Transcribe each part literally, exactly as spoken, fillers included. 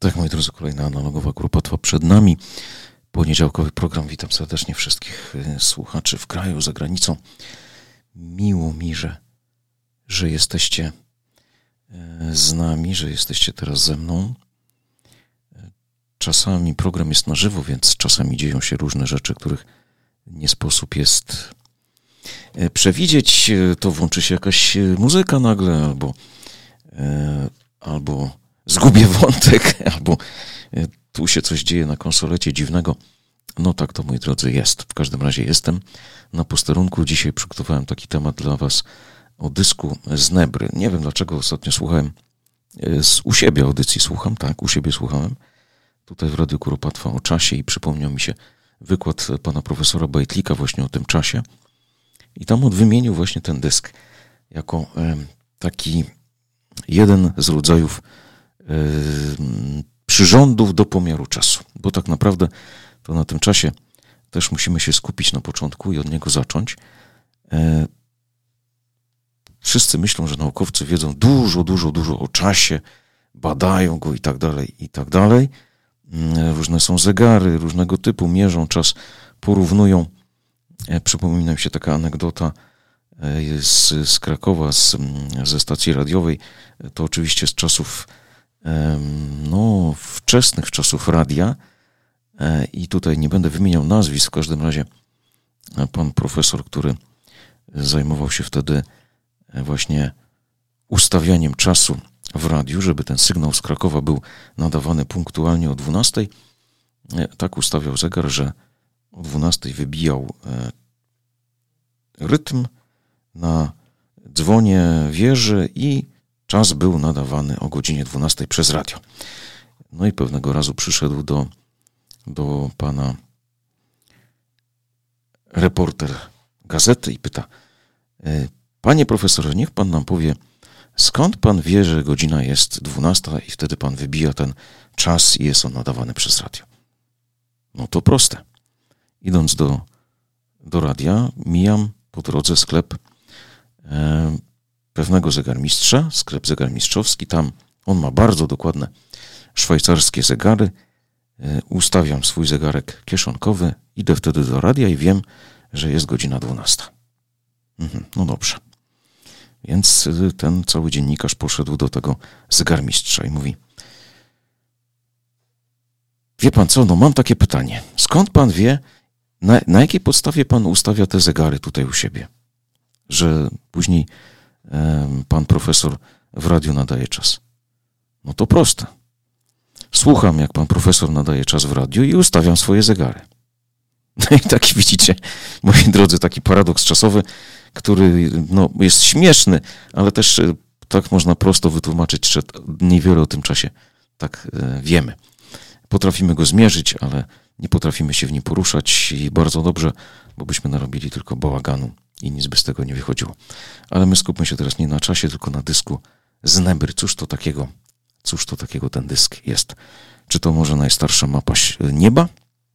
Tak, moi drodzy, kolejna analogowa grupa trwa przed nami. Poniedziałkowy program. Witam serdecznie wszystkich słuchaczy w kraju, za granicą. Miło mi, że, że jesteście z nami, że jesteście teraz ze mną. Czasami program jest na żywo, więc czasami dzieją się różne rzeczy, których nie sposób jest przewidzieć. To włączy się jakaś muzyka nagle, albo, albo zgubię wątek, albo tu się coś dzieje na konsolecie dziwnego. No tak to, moi drodzy, jest. W każdym razie jestem na posterunku. Dzisiaj przygotowałem taki temat dla was o dysku z Nebry. Nie wiem, dlaczego ostatnio słuchałem, z, u siebie audycji słucham, tak, u siebie słuchałem, tutaj w Radiu Kuropatwa o czasie i przypomniał mi się wykład pana profesora Bajtlika właśnie o tym czasie i tam on wymienił właśnie ten dysk jako e, taki jeden z rodzajów e, przyrządów do pomiaru czasu, bo tak naprawdę to na tym czasie też musimy się skupić na początku i od niego zacząć. E, wszyscy myślą, że naukowcy wiedzą dużo, dużo, dużo o czasie, badają go i tak dalej, i tak dalej. E, różne są zegary, różnego typu, mierzą czas, porównują. E, przypomina mi się taka anegdota e, z, z Krakowa, z, ze stacji radiowej. E, to oczywiście z czasów e, no, wczesnych czasów radia. I tutaj nie będę wymieniał nazwisk, w każdym razie pan profesor, który zajmował się wtedy właśnie ustawianiem czasu w radiu, żeby ten sygnał z Krakowa był nadawany punktualnie o dwunastej, tak ustawiał zegar, że o dwunastej wybijał rytm na dzwonie wieży i czas był nadawany o godzinie dwunastej przez radio. No i pewnego razu przyszedł do do pana reporter gazety i pyta: panie profesorze, niech pan nam powie, skąd pan wie, że godzina jest dwunasta i wtedy pan wybija ten czas i jest on nadawany przez radio? No to proste. Idąc do, do radia, mijam po drodze sklep e, pewnego zegarmistrza, sklep zegarmistrzowski. Tam on ma bardzo dokładne szwajcarskie zegary. Ustawiam swój zegarek kieszonkowy, idę wtedy do radia i wiem, że jest godzina dwunasta. Mhm, no dobrze. Więc ten cały dziennikarz poszedł do tego zegarmistrza i mówi: wie pan co, no mam takie pytanie. Skąd pan wie, na, na jakiej podstawie pan ustawia te zegary tutaj u siebie? Że później e, pan profesor w radiu nadaje czas. No to proste. Słucham, jak pan profesor nadaje czas w radiu i ustawiam swoje zegary. No i taki, widzicie, moi drodzy, taki paradoks czasowy, który no, jest śmieszny, ale też tak można prosto wytłumaczyć, że niewiele o tym czasie tak e, wiemy. Potrafimy go zmierzyć, ale nie potrafimy się w nim poruszać i bardzo dobrze, bo byśmy narobili tylko bałaganu i nic by z tego nie wychodziło. Ale my skupmy się teraz nie na czasie, tylko na dysku z Nebry. Cóż to takiego? Cóż to takiego ten dysk jest? Czy to może najstarsza mapa nieba?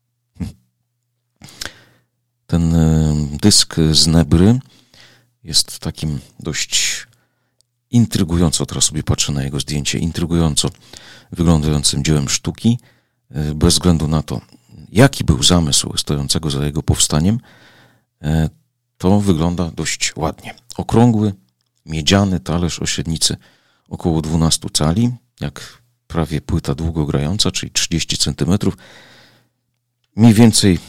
Ten dysk z Nebry jest takim dość intrygująco, teraz sobie patrzę na jego zdjęcie, intrygująco wyglądającym dziełem sztuki, bez względu na to, jaki był zamysł stojącego za jego powstaniem, to wygląda dość ładnie. Okrągły, miedziany talerz o średnicy około dwunastu cali, jak prawie płyta długogrająca, czyli trzydzieści centymetrów. Mniej więcej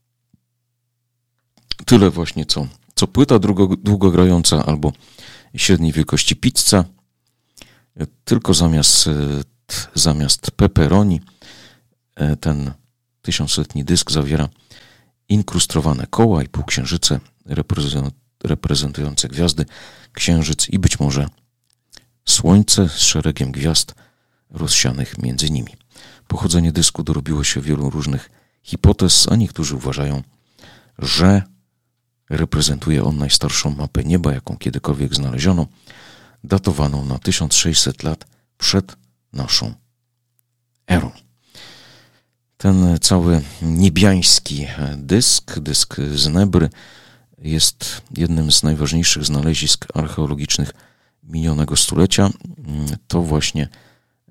tyle właśnie, co, co płyta długogrająca albo średniej wielkości pizza. Tylko zamiast, zamiast pepperoni ten tysiącletni dysk zawiera inkrustrowane koła i półksiężyce reprezentujące gwiazdy, księżyc i być może Słońce z szeregiem gwiazd rozsianych między nimi. Pochodzenie dysku dorobiło się wielu różnych hipotez, a niektórzy uważają, że reprezentuje on najstarszą mapę nieba, jaką kiedykolwiek znaleziono, datowaną na tysiąc sześćset lat przed naszą erą. Ten cały niebiański dysk, dysk z Nebry, jest jednym z najważniejszych znalezisk archeologicznych minionego stulecia. To właśnie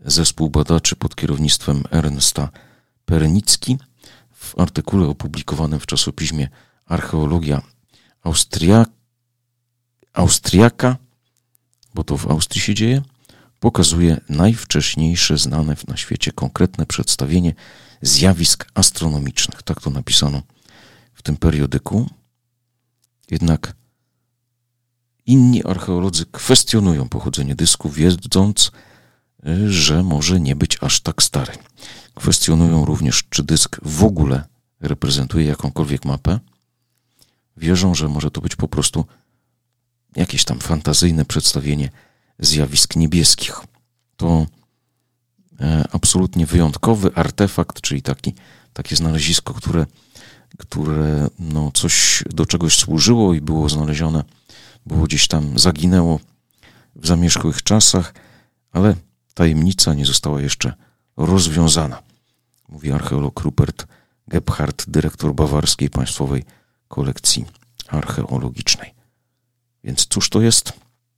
zespół badaczy pod kierownictwem Ernsta Pernicki w artykule opublikowanym w czasopiśmie Archeologia Austria... Austriaka, bo to w Austrii się dzieje, pokazuje najwcześniejsze znane na świecie konkretne przedstawienie zjawisk astronomicznych. Tak to napisano w tym periodyku. Jednak inni archeolodzy kwestionują pochodzenie dysku, wiedząc, że może nie być aż tak stary. Kwestionują również, czy dysk w ogóle reprezentuje jakąkolwiek mapę. Wierzą, że może to być po prostu jakieś tam fantazyjne przedstawienie zjawisk niebieskich. To e, absolutnie wyjątkowy artefakt, czyli taki, takie znalezisko, które, które no coś do czegoś służyło i było znalezione, było gdzieś tam, zaginęło w zamierzchłych czasach, ale tajemnica nie została jeszcze rozwiązana, mówi archeolog Rupert Gebhardt, dyrektor Bawarskiej Państwowej Kolekcji Archeologicznej. Więc cóż to jest?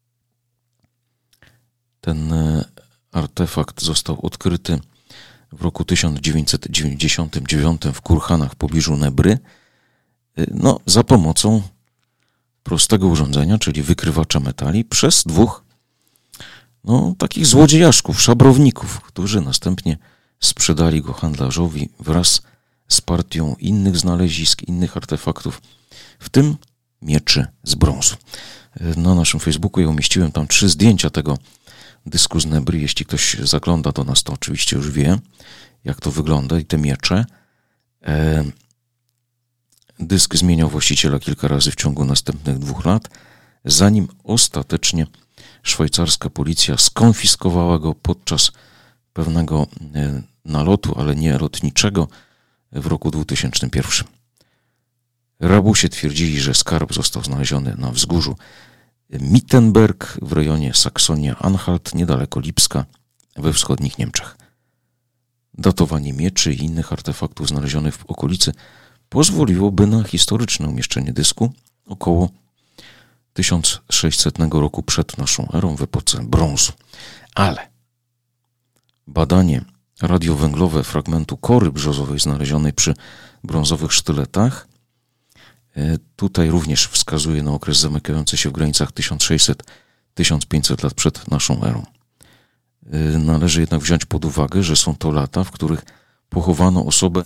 Ten artefakt został odkryty w roku tysiąc dziewięćset dziewięćdziesiątym dziewiątym w Kurhanach w pobliżu Nebry, no, za pomocą prostego urządzenia, czyli wykrywacza metali, przez dwóch no, takich złodziejaszków, szabrowników, którzy następnie sprzedali go handlarzowi wraz z partią innych znalezisk, innych artefaktów, w tym mieczy z brązu. Na naszym Facebooku ja umieściłem tam trzy zdjęcia tego dysku z Nebry. Jeśli ktoś zagląda do nas, to oczywiście już wie, jak to wygląda i te miecze. E, dysk zmieniał właściciela kilka razy w ciągu następnych dwóch lat, zanim ostatecznie szwajcarska policja skonfiskowała go podczas pewnego e, nalotu, ale nie lotniczego, w roku dwutysięcznym pierwszym. Rabusie twierdzili, że skarb został znaleziony na wzgórzu Mittenberg w rejonie Saksonia-Anhalt, niedaleko Lipska, we wschodnich Niemczech. Datowanie mieczy i innych artefaktów znalezionych w okolicy pozwoliłoby na historyczne umieszczenie dysku około tysiąc sześćsetnego roku przed naszą erą w epoce brązu. Ale badanie radiowęglowe fragmentu kory brzozowej znalezionej przy brązowych sztyletach tutaj również wskazuje na okres zamykający się w granicach tysiąc sześćset do tysiąc pięćset lat przed naszą erą. Należy jednak wziąć pod uwagę, że są to lata, w których pochowano osobę.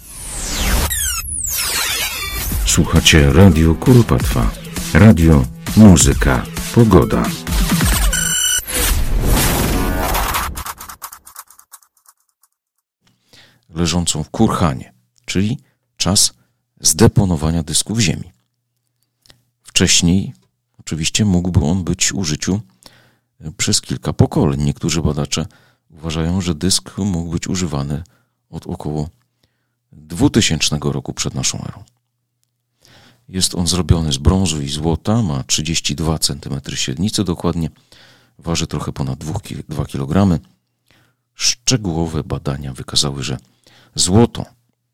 Słuchacie Radio Kuropatwa. Radio, muzyka, pogoda. Leżącą w Kurhanie, czyli czas zdeponowania dysku w ziemi. Wcześniej oczywiście mógłby on być w użyciu przez kilka pokoleń. Niektórzy badacze uważają, że dysk mógł być używany od około dwutysięcznego roku przed naszą erą. Jest on zrobiony z brązu i złota, ma trzydzieści dwa centymetry średnicy dokładnie, waży trochę ponad dwa kilogramy. Szczegółowe badania wykazały, że złoto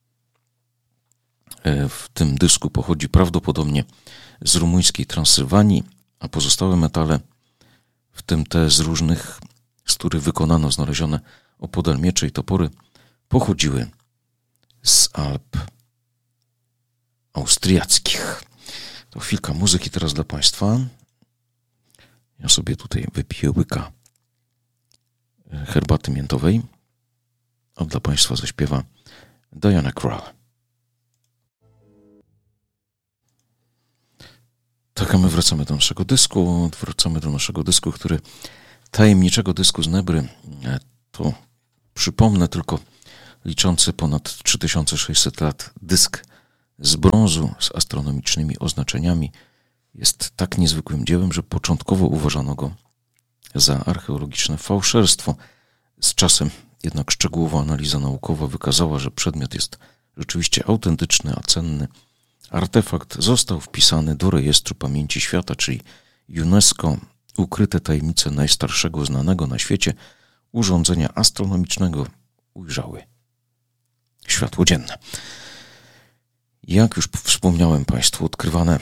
w tym dysku pochodzi prawdopodobnie z rumuńskiej Transylwanii, a pozostałe metale, w tym te z różnych, z których wykonano znalezione opodal miecze i topory, pochodziły z Alp austriackich. To chwilka muzyki teraz dla Państwa. Ja sobie tutaj wypiję łyka herbaty miętowej, a dla Państwa zaśpiewa Diana Krall. Tak, a my wracamy do naszego dysku, wracamy do naszego dysku, który tajemniczego dysku z Nebry, to przypomnę tylko liczący ponad trzy tysiące sześćset lat dysk z brązu z astronomicznymi oznaczeniami jest tak niezwykłym dziełem, że początkowo uważano go za archeologiczne fałszerstwo. Z czasem jednak szczegółowa analiza naukowa wykazała, że przedmiot jest rzeczywiście autentyczny, a cenny. Artefakt został wpisany do rejestru pamięci świata, czyli UNESCO, ukryte tajemnice najstarszego znanego na świecie urządzenia astronomicznego ujrzały światło dzienne. Jak już wspomniałem Państwu, odkrywane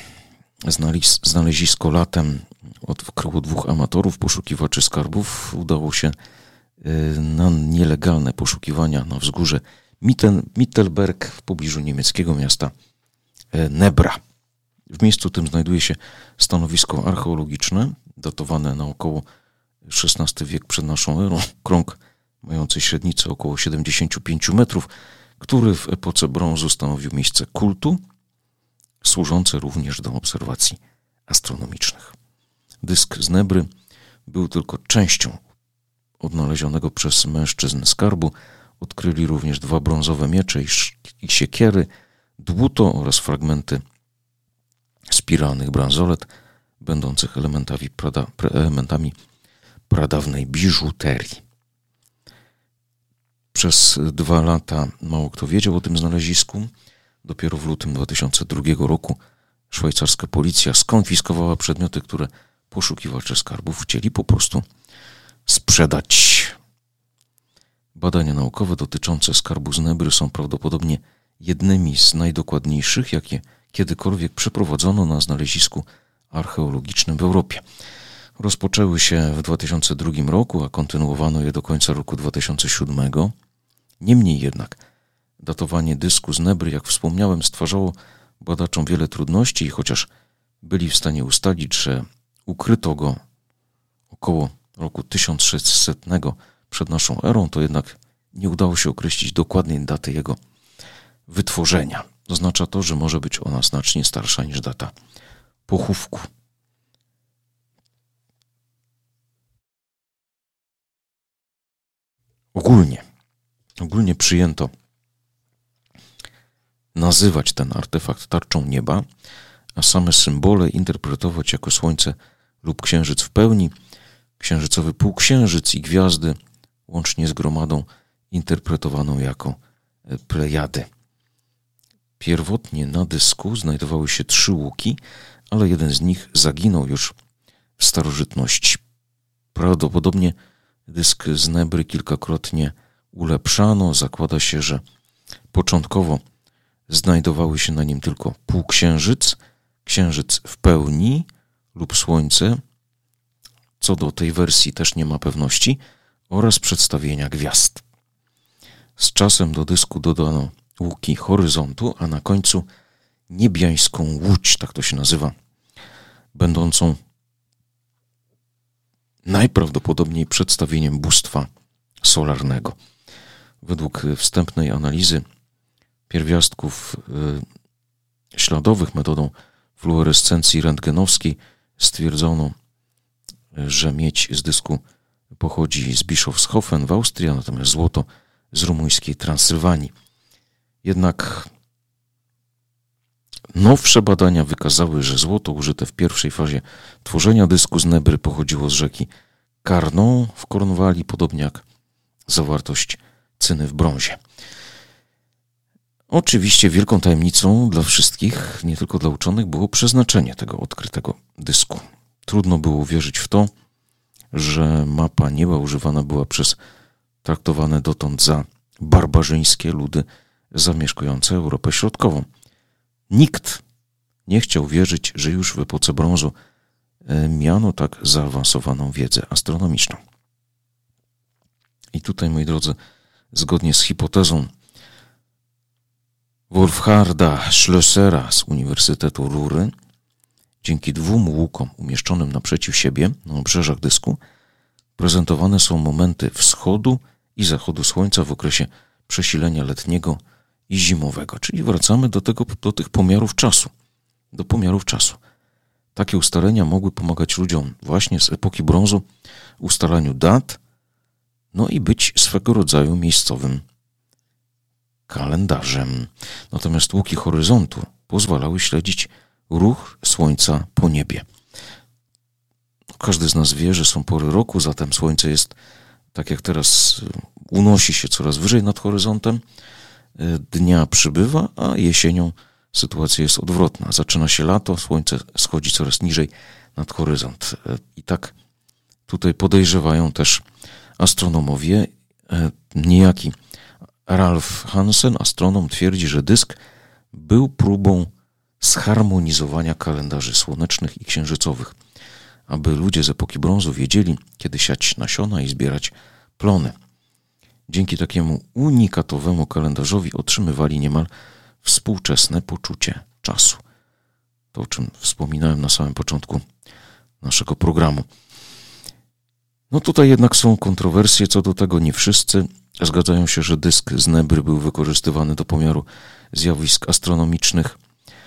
znalezisko latem od około dwóch amatorów, poszukiwaczy skarbów, udało się na nielegalne poszukiwania na wzgórze Mittelberg w pobliżu niemieckiego miasta Nebra. W miejscu tym znajduje się stanowisko archeologiczne, datowane na około szesnasty wiek przed naszą erą, krąg mający średnicę około siedemdziesiąt pięć metrów, który w epoce brązu stanowił miejsce kultu, służące również do obserwacji astronomicznych. Dysk z Nebry był tylko częścią odnalezionego przez mężczyzn skarbu. Odkryli również dwa brązowe miecze i, i siekiery, dłuto oraz fragmenty spiralnych bransolet, będących elementami, prada, elementami pradawnej biżuterii. Przez dwa lata mało kto wiedział o tym znalezisku. Dopiero w lutym dwa tysiące drugiego roku szwajcarska policja skonfiskowała przedmioty, które poszukiwacze skarbów chcieli po prostu sprzedać. Badania naukowe dotyczące skarbu z Nebry są prawdopodobnie jednymi z najdokładniejszych, jakie kiedykolwiek przeprowadzono na znalezisku archeologicznym w Europie. Rozpoczęły się w dwa tysiące drugim roku, a kontynuowano je do końca roku dwa tysiące siódmego. Niemniej jednak datowanie dysku z Nebry, jak wspomniałem, stwarzało badaczom wiele trudności i chociaż byli w stanie ustalić, że ukryto go około roku tysiąc sześćsetnego przed naszą erą, to jednak nie udało się określić dokładnej daty jego wytworzenia. Oznacza to, że może być ona znacznie starsza niż data pochówku. Ogólnie, ogólnie przyjęto nazywać ten artefakt tarczą nieba, a same symbole interpretować jako słońce lub księżyc w pełni, księżycowy półksiężyc i gwiazdy, łącznie z gromadą interpretowaną jako plejady. Pierwotnie na dysku znajdowały się trzy łuki, ale jeden z nich zaginął już w starożytności. Prawdopodobnie dysk z Nebry kilkakrotnie ulepszano. Zakłada się, że początkowo znajdowały się na nim tylko półksiężyc, księżyc w pełni lub słońce. Co do tej wersji też nie ma pewności, oraz przedstawienia gwiazd. Z czasem do dysku dodano łuki horyzontu, a na końcu niebiańską łódź, tak to się nazywa, będącą najprawdopodobniej przedstawieniem bóstwa solarnego. Według wstępnej analizy pierwiastków y, śladowych metodą fluorescencji rentgenowskiej stwierdzono, że miedź z dysku pochodzi z Bischofshofen w Austrii, natomiast złoto z rumuńskiej Transylwanii. Jednak nowsze badania wykazały, że złoto użyte w pierwszej fazie tworzenia dysku z Nebry pochodziło z rzeki Carnon w Kornwalii, podobnie jak zawartość cyny w brązie. Oczywiście wielką tajemnicą dla wszystkich, nie tylko dla uczonych, było przeznaczenie tego odkrytego dysku. Trudno było uwierzyć w to, że mapa nieba używana była przez traktowane dotąd za barbarzyńskie ludy zamieszkujące Europę Środkową. Nikt nie chciał wierzyć, że już w epoce brązu miano tak zaawansowaną wiedzę astronomiczną. I tutaj, moi drodzy, zgodnie z hipotezą Wolfharda Schlössera z Uniwersytetu Rury, dzięki dwóm łukom umieszczonym naprzeciw siebie na obrzeżach dysku prezentowane są momenty wschodu i zachodu słońca w okresie przesilenia letniego i zimowego. Czyli wracamy do, tego, do tych pomiarów czasu. Do pomiarów czasu. Takie ustalenia mogły pomagać ludziom właśnie z epoki brązu ustalaniu dat, no i być swego rodzaju miejscowym kalendarzem. Natomiast łuki horyzontu pozwalały śledzić ruch słońca po niebie. Każdy z nas wie, że są pory roku, zatem słońce jest, tak jak teraz, unosi się coraz wyżej nad horyzontem, dnia przybywa, a jesienią sytuacja jest odwrotna. Zaczyna się lato, słońce schodzi coraz niżej nad horyzont. I tak tutaj podejrzewają też astronomowie. Niejaki Ralf Hansen, astronom, twierdzi, że dysk był próbą zharmonizowania kalendarzy słonecznych i księżycowych, aby ludzie z epoki brązu wiedzieli, kiedy siać nasiona i zbierać plony. Dzięki takiemu unikatowemu kalendarzowi otrzymywali niemal współczesne poczucie czasu. To, o czym wspominałem na samym początku naszego programu. No tutaj jednak są kontrowersje co do tego. Nie wszyscy zgadzają się, że dysk z Nebry był wykorzystywany do pomiaru zjawisk astronomicznych.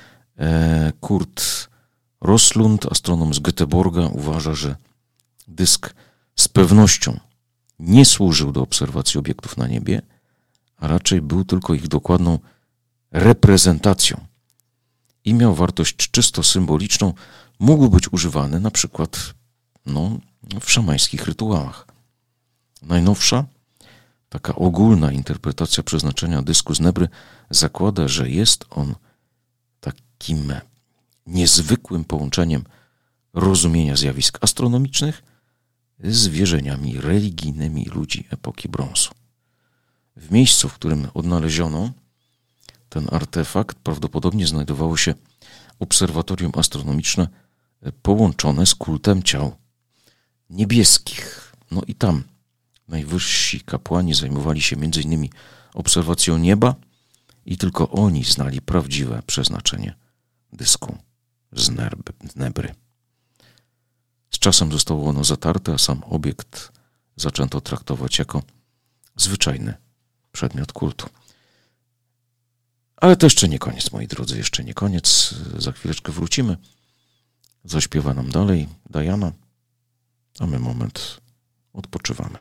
Kurt Roslund, astronom z Göteborga, uważa, że dysk z pewnością nie służył do obserwacji obiektów na niebie, a raczej był tylko ich dokładną reprezentacją i miał wartość czysto symboliczną, mógł być używany na przykład no, w szamańskich rytuałach. Najnowsza, taka ogólna interpretacja przeznaczenia dysku z Nebry zakłada, że jest on takim niezwykłym połączeniem rozumienia zjawisk astronomicznych z wierzeniami religijnymi ludzi epoki brązu. W miejscu, w którym odnaleziono ten artefakt, prawdopodobnie znajdowało się obserwatorium astronomiczne połączone z kultem ciał niebieskich. No i tam najwyżsi kapłani zajmowali się między innymi obserwacją nieba i tylko oni znali prawdziwe przeznaczenie dysku z Nebry. Z czasem zostało ono zatarte, a sam obiekt zaczęto traktować jako zwyczajny przedmiot kultu. Ale to jeszcze nie koniec, moi drodzy, jeszcze nie koniec. Za chwileczkę wrócimy. Zaśpiewa nam dalej Diana, a my moment odpoczywamy.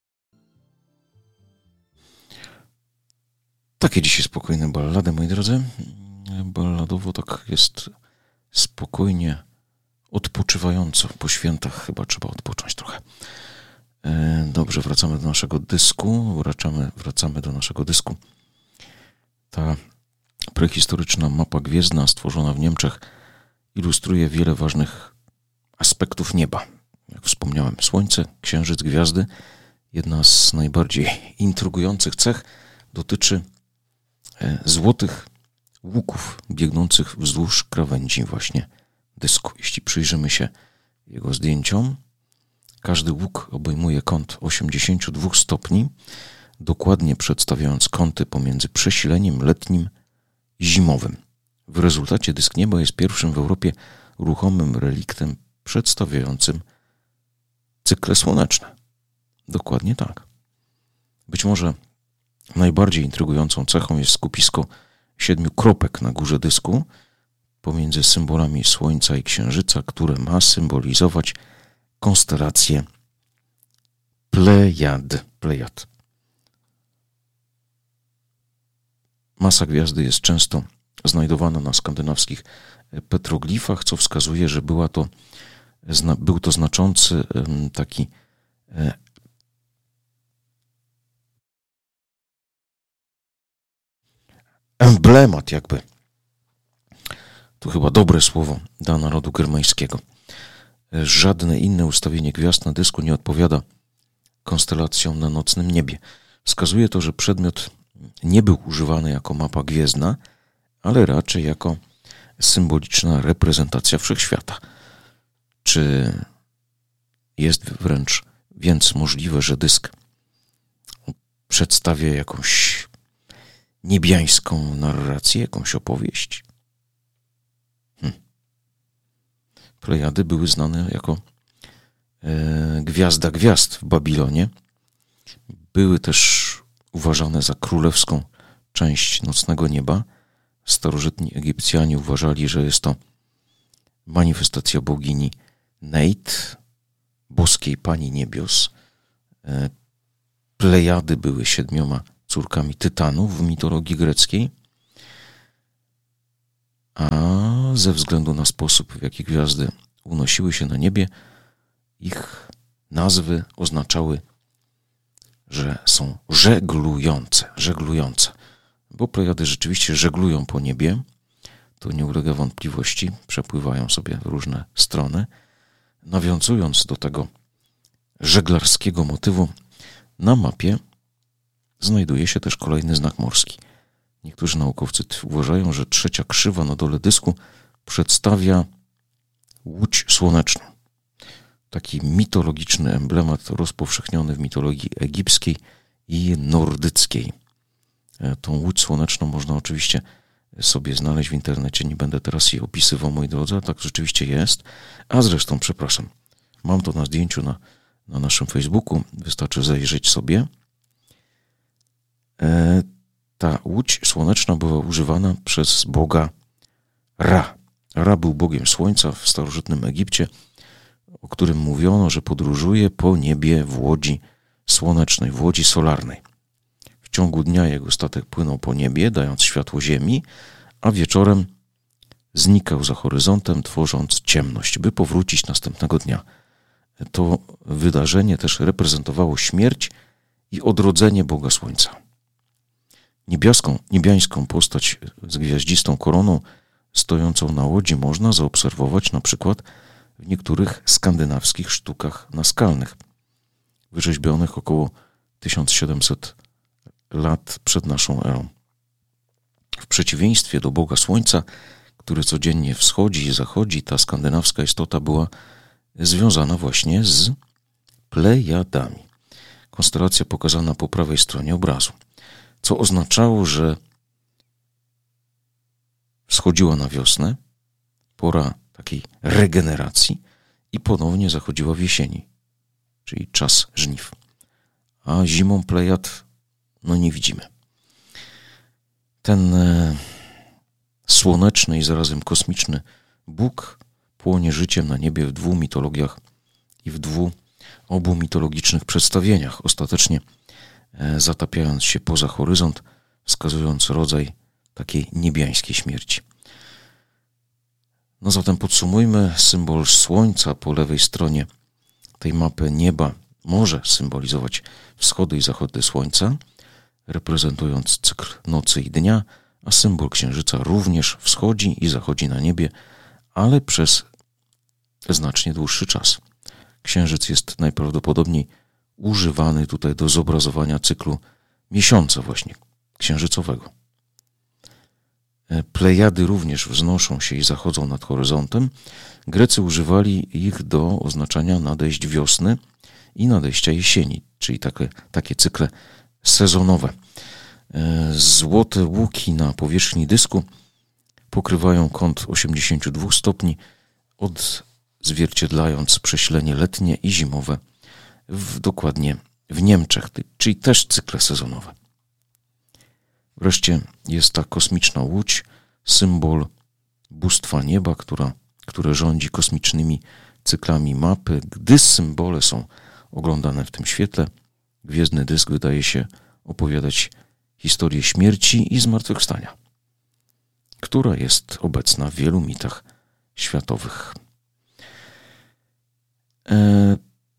Takie dzisiaj spokojne ballady, moi drodzy. Balladowo tak jest spokojnie, odpoczywająco. Po świętach chyba trzeba odpocząć trochę. Dobrze, wracamy do naszego dysku. Wracamy, wracamy do naszego dysku. Ta prehistoryczna mapa gwiezdna stworzona w Niemczech ilustruje wiele ważnych aspektów nieba. Jak wspomniałem, Słońce, Księżyc, gwiazdy. Jedna z najbardziej intrygujących cech dotyczy złotych łuków biegnących wzdłuż krawędzi właśnie dysku. Jeśli przyjrzymy się jego zdjęciom, każdy łuk obejmuje kąt osiemdziesiąt dwa stopni, dokładnie przedstawiając kąty pomiędzy przesileniem letnim i zimowym. W rezultacie dysk nieba jest pierwszym w Europie ruchomym reliktem przedstawiającym cykle słoneczne. Dokładnie tak. Być może najbardziej intrygującą cechą jest skupisko siedmiu kropek na górze dysku pomiędzy symbolami Słońca i Księżyca, które ma symbolizować konstelację Plejad. Plejad. Masa gwiazdy jest często znajdowana na skandynawskich petroglifach, co wskazuje, że była to, był to znaczący taki emblemat jakby. Tu chyba dobre słowo dla narodu germańskiego. Żadne inne ustawienie gwiazd na dysku nie odpowiada konstelacjom na nocnym niebie. Wskazuje to, że przedmiot nie był używany jako mapa gwiezdna, ale raczej jako symboliczna reprezentacja wszechświata. Czy jest wręcz więc możliwe, że dysk przedstawia jakąś niebiańską narrację, jakąś opowieść? Hm. Plejady były znane jako e, gwiazda gwiazd w Babilonie. Były też uważane za królewską część nocnego nieba. Starożytni Egipcjanie uważali, że jest to manifestacja bogini Neit, boskiej pani niebios. Plejady były siedmioma córkami tytanów w mitologii greckiej, a ze względu na sposób, w jaki gwiazdy unosiły się na niebie, ich nazwy oznaczały, że są żeglujące, żeglujące. Bo plejady rzeczywiście żeglują po niebie, to nie ulega wątpliwości, przepływają sobie w różne strony. Nawiązując do tego żeglarskiego motywu, na mapie znajduje się też kolejny znak morski. Niektórzy naukowcy uważają, że trzecia krzywa na dole dysku przedstawia łódź słoneczną. taki mitologiczny emblemat rozpowszechniony w mitologii egipskiej i nordyckiej. Tą łódź słoneczną można oczywiście sobie znaleźć w internecie, nie będę teraz jej opisywał, moi drodzy, a tak rzeczywiście jest. A zresztą, przepraszam, mam to na zdjęciu na, na naszym Facebooku, wystarczy zajrzeć sobie. E, ta łódź słoneczna była używana przez boga Ra. Ra był bogiem słońca w starożytnym Egipcie, o którym mówiono, że podróżuje po niebie w łodzi słonecznej, w łodzi solarnej. W ciągu dnia jego statek płynął po niebie, dając światło ziemi, a wieczorem znikał za horyzontem, tworząc ciemność, by powrócić następnego dnia. To wydarzenie też reprezentowało śmierć i odrodzenie Boga Słońca. Niebieską, niebiańską postać z gwiaździstą koroną stojącą na łodzi można zaobserwować na przykład w niektórych skandynawskich sztukach naskalnych, wyrzeźbionych około tysiąc siedemset lat przed naszą erą. W przeciwieństwie do Boga Słońca, który codziennie wschodzi i zachodzi, ta skandynawska istota była związana właśnie z Plejadami. Konstelacja pokazana po prawej stronie obrazu, co oznaczało, że wschodziła na wiosnę, pora takiej regeneracji i ponownie zachodziła w jesieni, czyli czas żniw. A zimą Plejad no nie widzimy. Ten e, słoneczny i zarazem kosmiczny Bóg płonie życiem na niebie w dwóch mitologiach i w dwóch obu mitologicznych przedstawieniach, ostatecznie e, zatapiając się poza horyzont, wskazując rodzaj takiej niebiańskiej śmierci. No zatem podsumujmy, symbol słońca po lewej stronie tej mapy nieba może symbolizować wschody i zachody słońca, reprezentując cykl nocy i dnia, a symbol księżyca również wschodzi i zachodzi na niebie, ale przez znacznie dłuższy czas. Księżyc jest najprawdopodobniej używany tutaj do zobrazowania cyklu miesiąca właśnie księżycowego. Plejady również wznoszą się i zachodzą nad horyzontem. Grecy używali ich do oznaczania nadejść wiosny i nadejścia jesieni, czyli takie, takie cykle sezonowe. Złote łuki na powierzchni dysku pokrywają kąt osiemdziesiąt dwa stopni, odzwierciedlając przesilenie letnie i zimowe w, dokładnie w Niemczech, czyli też cykle sezonowe. Wreszcie jest ta kosmiczna łódź, symbol bóstwa nieba, która, które rządzi kosmicznymi cyklami mapy. Gdy symbole są oglądane w tym świetle, gwiezdny dysk wydaje się opowiadać historię śmierci i zmartwychwstania, która jest obecna w wielu mitach światowych. E...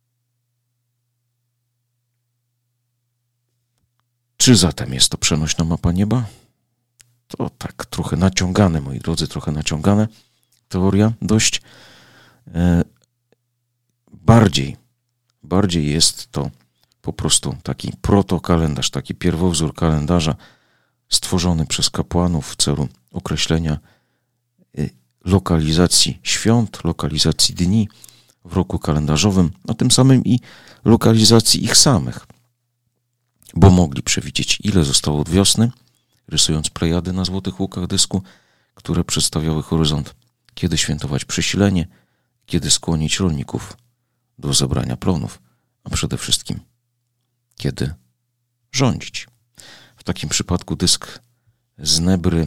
Czy zatem jest to przenośna mapa nieba? To tak trochę naciągane, moi drodzy, trochę naciągane. Teoria dość. E... Bardziej, bardziej jest to po prostu taki protokalendarz, taki pierwowzór kalendarza stworzony przez kapłanów w celu określenia lokalizacji świąt, lokalizacji dni w roku kalendarzowym, a tym samym i lokalizacji ich samych, bo mogli przewidzieć, ile zostało od wiosny, rysując plejady na złotych łukach dysku, które przedstawiały horyzont, kiedy świętować przesilenie, kiedy skłonić rolników do zebrania plonów, a przede wszystkim kiedy rządzić. W takim przypadku dysk z Nebry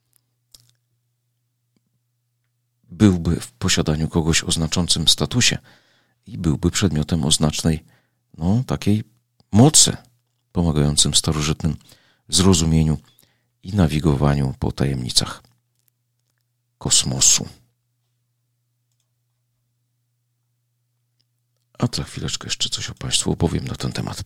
byłby w posiadaniu kogoś o znaczącym statusie i byłby przedmiotem o znacznej, no, takiej mocy, pomagającym starożytnym zrozumieniu i nawigowaniu po tajemnicach kosmosu. A za chwileczkę jeszcze coś o Państwu opowiem na ten temat.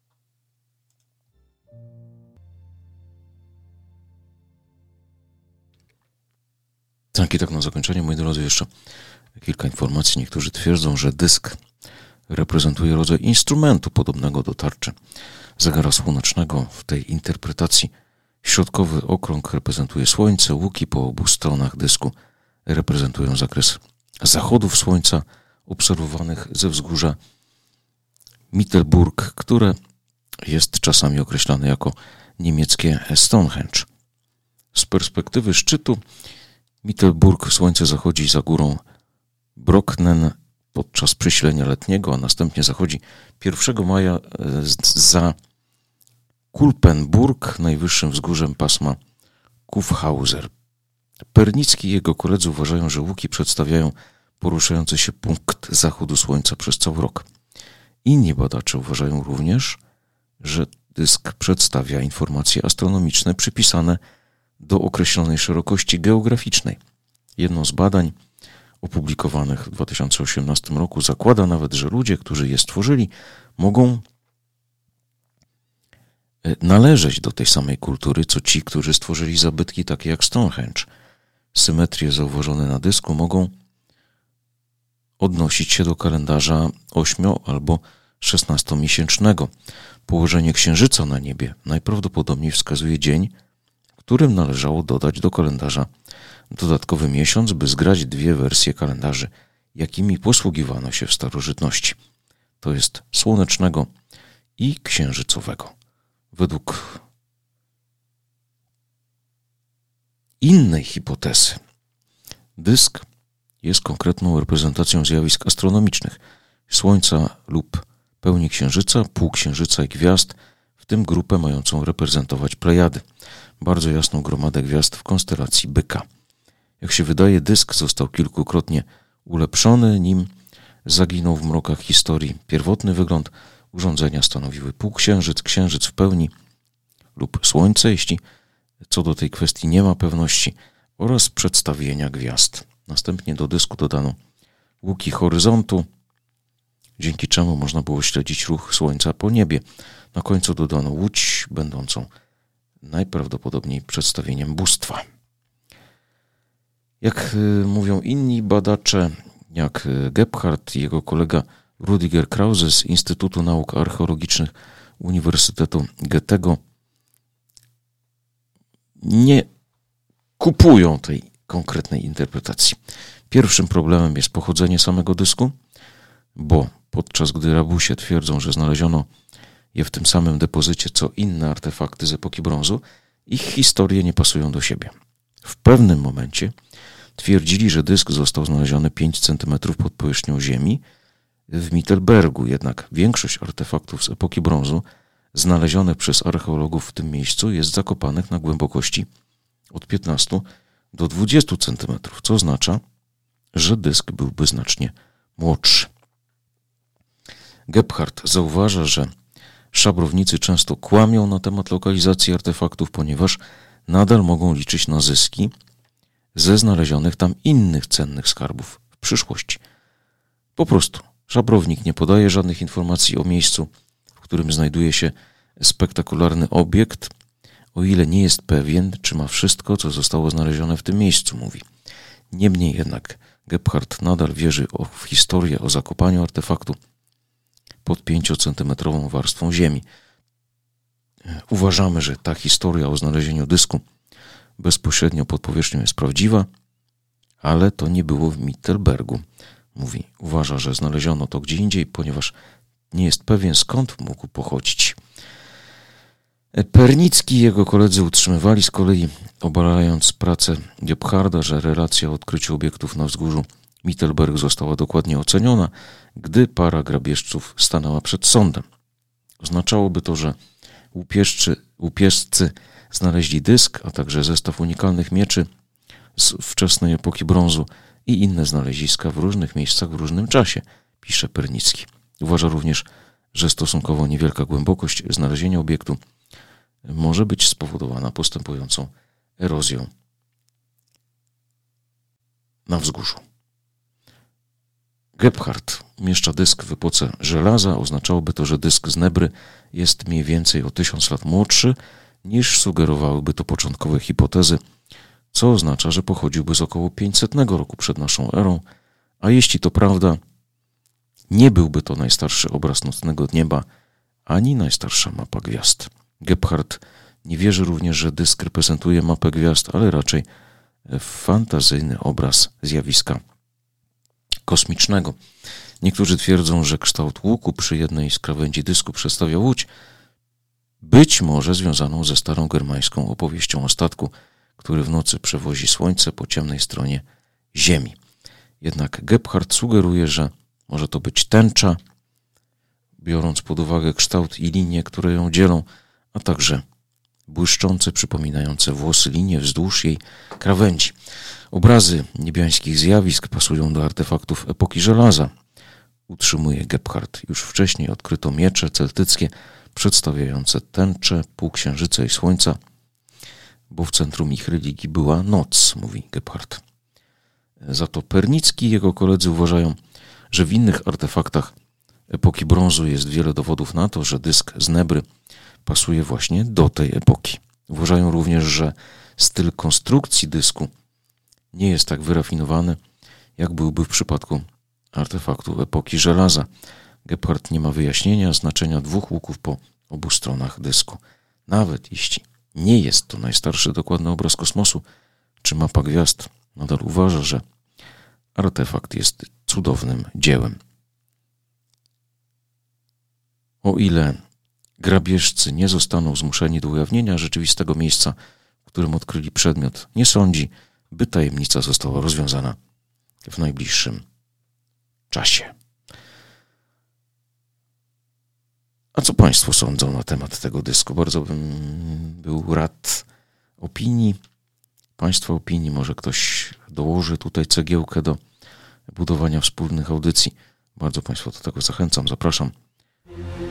Tak i tak na zakończenie, moi drodzy, jeszcze kilka informacji. Niektórzy twierdzą, że dysk reprezentuje rodzaj instrumentu podobnego do tarczy zegara słonecznego. W tej interpretacji środkowy okrąg reprezentuje Słońce, łuki po obu stronach dysku reprezentują zakres zachodów Słońca obserwowanych ze wzgórza Mittelburg, które jest czasami określane jako niemieckie Stonehenge. Z perspektywy szczytu Mittelburg słońce zachodzi za górą Brocknen podczas przysilenia letniego, a następnie zachodzi pierwszego maja za Kulpenburg, najwyższym wzgórzem pasma Kufhauser. Pernicki i jego koledzy uważają, że łuki przedstawiają poruszający się punkt zachodu słońca przez cały rok. Inni badacze uważają również, że dysk przedstawia informacje astronomiczne przypisane do określonej szerokości geograficznej. Jedno z badań opublikowanych w dwa tysiące osiemnastym roku zakłada nawet, że ludzie, którzy je stworzyli, mogą należeć do tej samej kultury, co ci, którzy stworzyli zabytki takie jak Stonehenge. Symetrie zauważone na dysku mogą odnosić się do kalendarza ośmio- albo szesnastomiesięcznego. Położenie księżyca na niebie najprawdopodobniej wskazuje dzień, którym należało dodać do kalendarza dodatkowy miesiąc, by zgrać dwie wersje kalendarzy, jakimi posługiwano się w starożytności. To jest słonecznego i księżycowego. Według innej hipotezy dysk jest konkretną reprezentacją zjawisk astronomicznych Słońca lub pełni Księżyca, półksiężyca i gwiazd, w tym grupę mającą reprezentować Plejady, bardzo jasną gromadę gwiazd w konstelacji Byka. Jak się wydaje, dysk został kilkukrotnie ulepszony, nim zaginął w mrokach historii. Pierwotny wygląd urządzenia stanowiły półksiężyc, księżyc w pełni lub słońce, jeśli co do tej kwestii nie ma pewności, oraz przedstawienia gwiazd. Następnie do dysku dodano łuki horyzontu, dzięki czemu można było śledzić ruch słońca po niebie. Na końcu dodano łódź, będącą najprawdopodobniej przedstawieniem bóstwa. Jak mówią inni badacze, jak Gebhardt i jego kolega Rüdiger Krause z Instytutu Nauk Archeologicznych Uniwersytetu Goethego, nie kupują tej konkretnej interpretacji. Pierwszym problemem jest pochodzenie samego dysku, bo podczas gdy rabusie twierdzą, że znaleziono je w tym samym depozycie co inne artefakty z epoki brązu, ich historie nie pasują do siebie. W pewnym momencie twierdzili, że dysk został znaleziony pięć centymetrów pod powierzchnią Ziemi w Mittelbergu, jednak większość artefaktów z epoki brązu znalezionych przez archeologów w tym miejscu jest zakopanych na głębokości od piętnastu do dwudziestu centymetrów, co oznacza, że dysk byłby znacznie młodszy. Gebhardt zauważa, że szabrownicy często kłamią na temat lokalizacji artefaktów, ponieważ nadal mogą liczyć na zyski ze znalezionych tam innych cennych skarbów w przyszłości. Po prostu szabrownik nie podaje żadnych informacji o miejscu, w którym znajduje się spektakularny obiekt, o ile nie jest pewien, czy ma wszystko, co zostało znalezione w tym miejscu, mówi. Niemniej jednak Gebhardt nadal wierzy w historię o zakopaniu artefaktu pod pięciocentymetrową warstwą ziemi. Uważamy, że ta historia o znalezieniu dysku bezpośrednio pod powierzchnią jest prawdziwa, ale to nie było w Mittelbergu. Mówi, uważa, że znaleziono to gdzie indziej, ponieważ nie jest pewien, skąd mógł pochodzić. Pernicki i jego koledzy utrzymywali z kolei, obalając pracę Gebharda, że relacja o odkryciu obiektów na wzgórzu Mittelberg została dokładnie oceniona, gdy para grabieżców stanęła przed sądem. Oznaczałoby to, że łupieżcy, łupieżcy znaleźli dysk, a także zestaw unikalnych mieczy z wczesnej epoki brązu i inne znaleziska w różnych miejscach w różnym czasie, pisze Pernicki. Uważa również, że stosunkowo niewielka głębokość znalezienia obiektu może być spowodowana postępującą erozją na wzgórzu. Gebhardt umieszcza dysk w epoce żelaza. Oznaczałoby to, że dysk z Nebry jest mniej więcej o tysiąc lat młodszy, niż sugerowałyby to początkowe hipotezy, co oznacza, że pochodziłby z około pięćsetnego roku przed naszą erą, a jeśli to prawda, nie byłby to najstarszy obraz nocnego nieba, ani najstarsza mapa gwiazd. Gebhardt nie wierzy również, że dysk reprezentuje mapę gwiazd, ale raczej fantazyjny obraz zjawiska kosmicznego. Niektórzy twierdzą, że kształt łuku przy jednej z krawędzi dysku przedstawia łódź, być może związaną ze starą germańską opowieścią o statku, który w nocy przewozi słońce po ciemnej stronie Ziemi. Jednak Gebhardt sugeruje, że może to być tęcza, biorąc pod uwagę kształt i linie, które ją dzielą, a także błyszczące, przypominające włosy linie wzdłuż jej krawędzi. Obrazy niebiańskich zjawisk pasują do artefaktów epoki żelaza, utrzymuje Gebhardt. Już wcześniej odkryto miecze celtyckie przedstawiające tęczę, półksiężyca i słońca, bo w centrum ich religii była noc, mówi Gebhardt. Za to Pernicki i jego koledzy uważają, że w innych artefaktach epoki brązu jest wiele dowodów na to, że dysk z Nebry pasuje właśnie do tej epoki. Uważają również, że styl konstrukcji dysku nie jest tak wyrafinowany, jak byłby w przypadku artefaktu epoki żelaza. Gebhardt nie ma wyjaśnienia znaczenia dwóch łuków po obu stronach dysku. Nawet jeśli nie jest to najstarszy dokładny obraz kosmosu czy mapa gwiazd, nadal uważa, że artefakt jest cudownym dziełem. O ile grabieżcy nie zostaną zmuszeni do ujawnienia rzeczywistego miejsca, w którym odkryli przedmiot, nie sądzi, by tajemnica została rozwiązana w najbliższym czasie. A co Państwo sądzą na temat tego dysku? Bardzo bym był rad opinii, Państwa opinii. Może ktoś dołoży tutaj cegiełkę do budowania wspólnych audycji. Bardzo Państwa do tego zachęcam, zapraszam.